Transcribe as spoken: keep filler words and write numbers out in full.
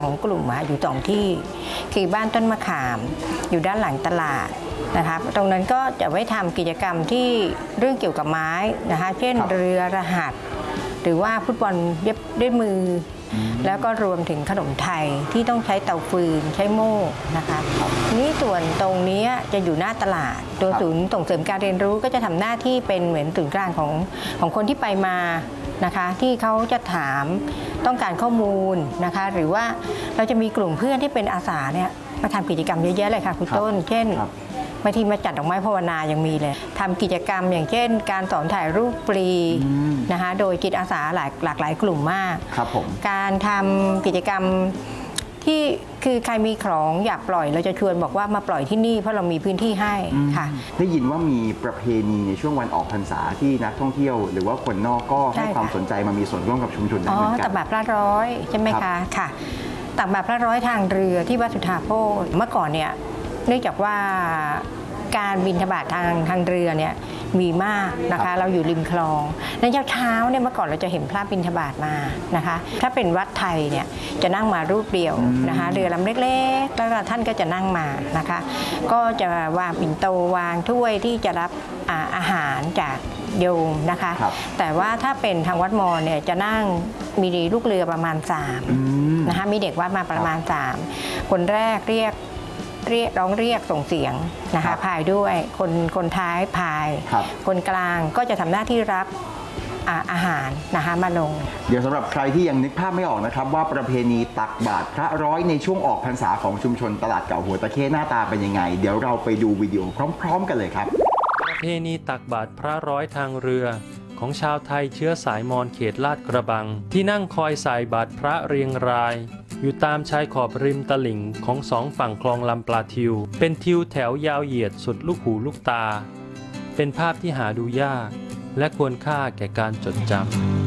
ของกลุ่มอยู่สองที่คือบ้านต้นมะขามอยู่ด้านหลังตลาดนะคะตรงนั้นก็จะไว้ทำกิจกรรมที่เรื่องเกี่ยวกับไม้นะคะเช่นเรือรหัสหรือว่าฟุตบอลเย็บด้วยมือแล้วก็รวมถึงขนมไทยที่ต้องใช้เตาฟืนใช้โม่นะคะนี่ส่วนตรงนี้จะอยู่หน้าตลาดตัวศูนย์ส่งเสริมการเรียนรู้ก็จะทำหน้าที่เป็นเหมือนศูนย์กลางของของคนที่ไปมานะคะที่เขาจะถามต้องการข้อมูลนะคะหรือว่าเราจะมีกลุ่มเพื่อนที่เป็นอาสาเนี่ยมาทำกิจกรรมเยอะแยะเลยค่ะคุณต้นเช่นบางทีมาจัดดอกไม้ภาวนายังมีเลยทำกิจกรรมอย่างเช่นการสอนถ่ายรูปฟรีนะคะโดยจิตอาสาหลากหลากหลายกลุ่มมากครับผมการทำกิจกรรมที่คือใครมีของอยากปล่อยเราจะชวนบอกว่ามาปล่อยที่นี่เพราะเรามีพื้นที่ให้ค่ะได้ยินว่ามีประเพณีในช่วงวันออกพรรษาที่นักท่องเที่ยวหรือว่าคนนอกก็ให้ความสนใจมามีส่วนร่วมกับชุมชนได้เหมือนกันตักบาตรพระร้อยใช่ไหมคะค่ะตักบาตรพระร้อยทางเรือที่วัดสุทธาโภชเมื่อก่อนเนี่ยเนื่องจากว่าการบิณฑบาตทางทางเรือเนี่ยมีมากนะคะเราอยู่ริมคลองในเช้าๆเนี่ยเมื่อก่อนเราจะเห็นพระบิณฑบาตมานะคะถ้าเป็นวัดไทยเนี่ยจะนั่งมารูปเดียวนะคะเรือลำเล็กๆแล้วก็ท่านก็จะนั่งมานะคะก็จะวางปิ่นโตวางถ้วยที่จะรับอาหารจากโยมนะคะแต่ว่าถ้าเป็นทางวัดมอญเนี่ยจะนั่งมีลูกเรือประมาณสามนะคะมีเด็กวัดมาประมาณสามคนแรกเรียกเรียกร้องเรียกส่งเสียงนะคะพายด้วยคนคนท้ายพายคนกลางก็จะทำหน้าที่รับอาหารนะคะมาลงเดี๋ยวสำหรับใครที่ยังนึกภาพไม่ออกนะครับว่าประเพณีตักบาตรพระร้อยในช่วงออกพรรษาของชุมชนตลาดเก่าหัวตะเข้หน้าตาเป็นยังไงเดี๋ยวเราไปดูวิดีโอพร้อมๆกันเลยครับประเพณีตักบาตรพระร้อยทางเรือของชาวไทยเชื้อสายมอญเขตลาดกระบังที่นั่งคอยใส่บาตรพระเรียงรายอยู่ตามชายขอบริมตลิ่งของสองฝั่งคลองลำปลาทิวเป็นทิวแถวยาวเหยียดสุดลูกหูลูกตาเป็นภาพที่หาดูยากและควรค่าแก่การจดจำ